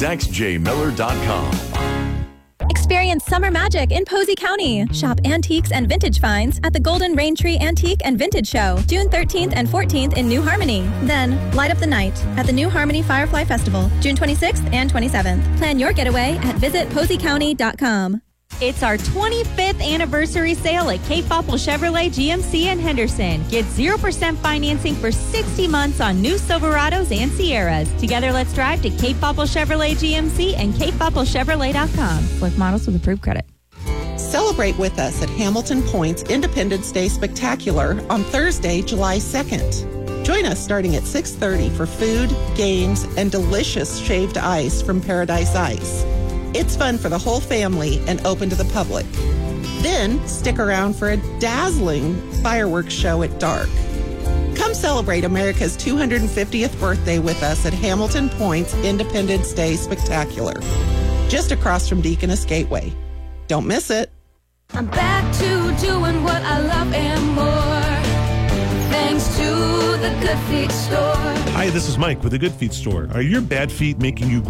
DexJMiller.com. Experience summer magic in Posey County. Shop antiques and vintage finds at the Golden Rain Tree Antique and Vintage Show, June 13th and 14th in New Harmony. Then, light up the night at the New Harmony Firefly Festival, June 26th and 27th. Plan your getaway at visitposeycounty.com. It's our 25th anniversary sale at Cape Popple Chevrolet GMC in Henderson. Get 0% financing for 60 months on new Silverados and Sierras. Together, let's drive to Cape Popple Chevrolet GMC and CapePoppleChevrolet.com. Select models with approved credit. Celebrate with us at Hamilton Point's Independence Day Spectacular on Thursday, July 2nd. Join us starting at 6:30 for food, games, and delicious shaved ice from Paradise Ice. It's fun for the whole family and open to the public. Then stick around for a dazzling fireworks show at dark. Come celebrate America's 250th birthday with us at Hamilton Point's Independence Day Spectacular, just across from Deaconess Gateway. Don't miss it. I'm back to doing what I love and more, thanks to the Good Feet Store. Hi, this is Mike with the Good Feet Store. Are your bad feet making you